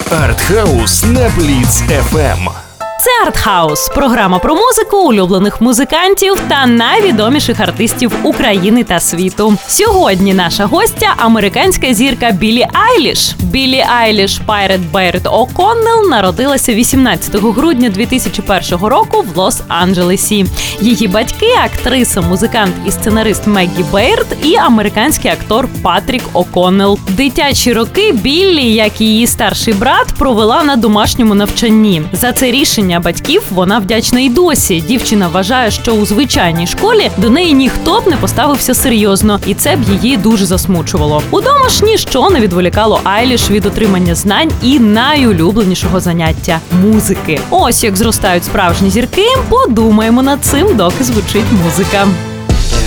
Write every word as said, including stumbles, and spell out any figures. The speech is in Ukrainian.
Артхаус на Бліц еф ем. Це Артхаус – програма про музику, улюблених музикантів та найвідоміших артистів України та світу. Сьогодні наша гостя – американська зірка Біллі Айліш. Біллі Айліш Пайрет Бейрд О'Коннелл народилася вісімнадцятого грудня дві тисячі першого року в Лос-Анджелесі. Її батьки – актриса, музикант і сценарист Меггі Бейрд і американський актор Патрік О'Коннелл. Дитячі роки Біллі, як і її старший брат, провела на домашньому навчанні. За це рішення батьків вона вдячна й досі. Дівчина вважає, що у звичайній школі до неї ніхто б не поставився серйозно, і це б її дуже засмучувало. Удома ж ніщо не відволікало Айліш від отримання знань і найулюбленішого заняття – музики. Ось як зростають справжні зірки, подумаємо над цим, доки звучить музика.